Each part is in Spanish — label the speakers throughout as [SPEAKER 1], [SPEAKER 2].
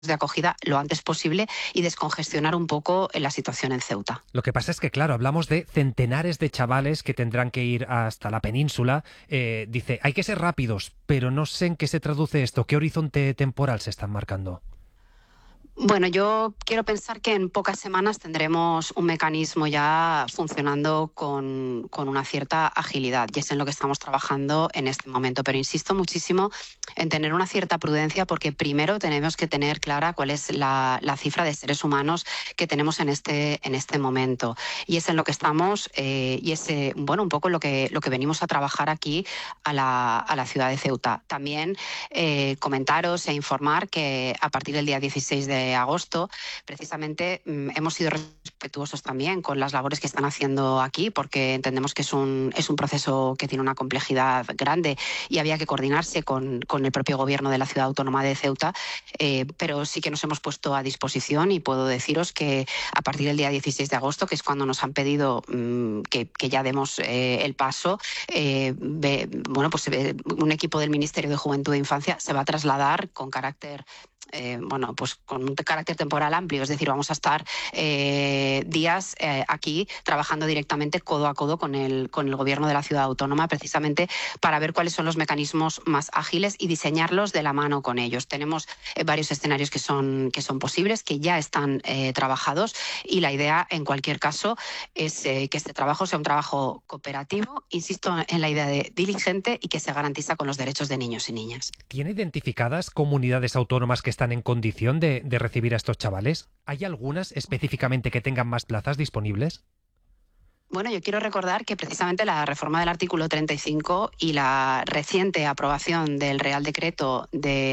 [SPEAKER 1] de acogida lo antes posible y descongestionar un poco la situación en Ceuta.
[SPEAKER 2] Lo que pasa es que, claro, hablamos de centenares de chavales que tendrán que ir hasta la península. Dice, hay que ser rápidos, pero no sé en qué se traduce esto. ¿Qué horizonte temporal se están marcando?
[SPEAKER 1] Bueno, yo quiero pensar que en pocas semanas tendremos un mecanismo ya funcionando con una cierta agilidad y es en lo que estamos trabajando en este momento. Pero insisto muchísimo en tener una cierta prudencia porque primero tenemos que tener clara cuál es la cifra de seres humanos que tenemos en este momento. Y es en lo que estamos y es bueno, un poco lo que venimos a trabajar aquí a la ciudad de Ceuta. También comentaros e informar que a partir del día 16 de agosto, precisamente hemos sido respetuosos también con las labores que están haciendo aquí, porque entendemos que es un proceso que tiene una complejidad grande y había que coordinarse con el propio gobierno de la ciudad autónoma de Ceuta, pero sí que nos hemos puesto a disposición y puedo deciros que a partir del día 16 de agosto, que es cuando nos han pedido que ya demos el paso, bueno, pues un equipo del Ministerio de Juventud e Infancia se va a trasladar con carácter bueno, pues con un carácter temporal amplio, es decir, vamos a estar días aquí trabajando directamente codo a codo con el gobierno de la ciudad autónoma, precisamente para ver cuáles son los mecanismos más ágiles y diseñarlos de la mano con ellos. Tenemos varios escenarios que son posibles, que ya están trabajados y la idea, en cualquier caso, es que este trabajo sea un trabajo cooperativo, insisto en la idea de diligente y que se garantiza con los derechos de niños y niñas.
[SPEAKER 2] ¿Tiene identificadas comunidades autónomas que están en condición de recibir a estos chavales? ¿Hay algunas específicamente que tengan más plazas disponibles?
[SPEAKER 1] Bueno, yo quiero recordar que precisamente la reforma del artículo 35 y la reciente aprobación del Real Decreto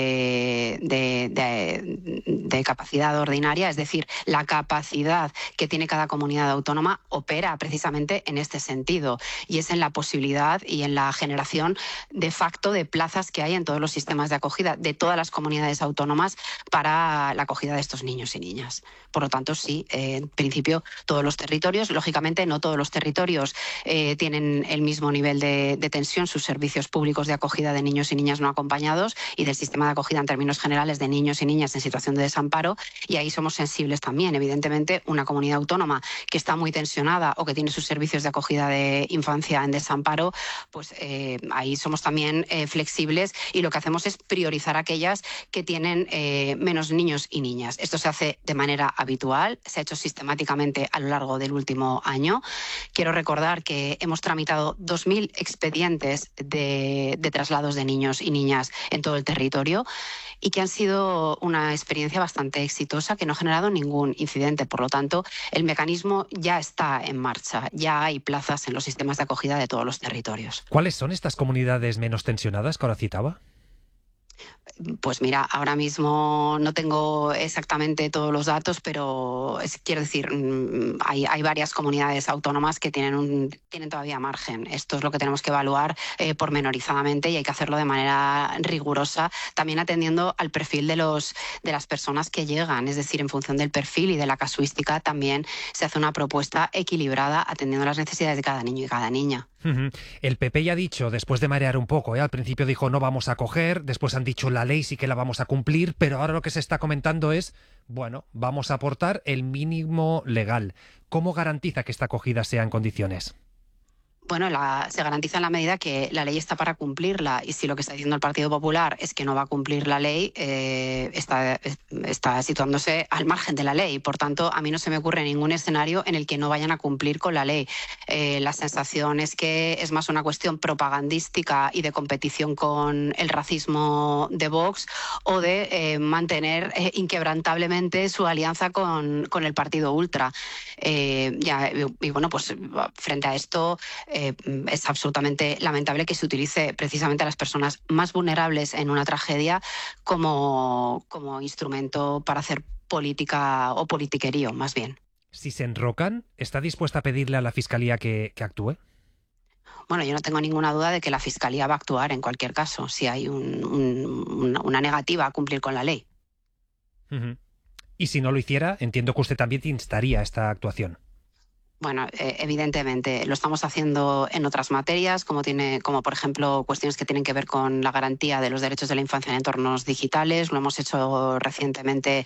[SPEAKER 1] de capacidad ordinaria, es decir, la capacidad que tiene cada comunidad autónoma, opera precisamente en este sentido y es en la posibilidad y en la generación de facto de plazas que hay en todos los sistemas de acogida de todas las comunidades autónomas para la acogida de estos niños y niñas. Por lo tanto, sí, en principio todos los territorios, lógicamente no todos los territorios tienen el mismo nivel de tensión, sus servicios públicos de acogida de niños y niñas no acompañados y del sistema de acogida en términos generales de niños y niñas en situación de desamparo, y ahí somos sensibles también. Evidentemente, una comunidad autónoma que está muy tensionada o que tiene sus servicios de acogida de infancia en desamparo, pues ahí somos también flexibles y lo que hacemos es priorizar aquellas que tienen menos niños y niñas. Esto se hace de manera habitual, se ha hecho sistemáticamente a lo largo del último año. Quiero recordar que hemos tramitado 2.000 expedientes de traslados de niños y niñas en todo el territorio y que han sido una experiencia bastante exitosa que no ha generado ningún incidente. Por lo tanto, el mecanismo ya está en marcha, ya hay plazas en los sistemas de acogida de todos los territorios.
[SPEAKER 2] ¿Cuáles son estas comunidades menos tensionadas que ahora citaba?
[SPEAKER 1] Pues mira, ahora mismo no tengo exactamente todos los datos, pero quiero decir, hay varias comunidades autónomas que tienen todavía margen. Esto es lo que tenemos que evaluar pormenorizadamente y hay que hacerlo de manera rigurosa, también atendiendo al perfil de las personas que llegan. Es decir, en función del perfil y de la casuística también se hace una propuesta equilibrada atendiendo las necesidades de cada niño y cada niña.
[SPEAKER 2] El PP ya ha dicho, después de marear un poco, al principio dijo no vamos a acoger, después han dicho la ley sí que la vamos a cumplir, pero ahora lo que se está comentando es, bueno, vamos a aportar el mínimo legal. ¿Cómo garantiza que esta acogida sea en condiciones?
[SPEAKER 1] Bueno, se garantiza en la medida que la ley está para cumplirla y si lo que está diciendo el Partido Popular es que no va a cumplir la ley, está situándose al margen de la ley. Por tanto, a mí no se me ocurre ningún escenario en el que no vayan a cumplir con la ley. La sensación es que es más una cuestión propagandística y de competición con el racismo de Vox o de mantener inquebrantablemente su alianza con el Partido Ultra. Y bueno, pues frente a esto es absolutamente lamentable que se utilice precisamente a las personas más vulnerables en una tragedia como instrumento para hacer política o politiquerío, más bien.
[SPEAKER 2] Si se enrocan, ¿está dispuesta a pedirle a la Fiscalía que actúe?
[SPEAKER 1] Bueno, yo no tengo ninguna duda de que la Fiscalía va a actuar en cualquier caso, si hay una negativa a cumplir con la ley.
[SPEAKER 2] Y si no lo hiciera, entiendo que usted también te instaría a esta actuación.
[SPEAKER 1] Bueno, evidentemente lo estamos haciendo en otras materias, como por ejemplo cuestiones que tienen que ver con la garantía de los derechos de la infancia en entornos digitales. Lo hemos hecho recientemente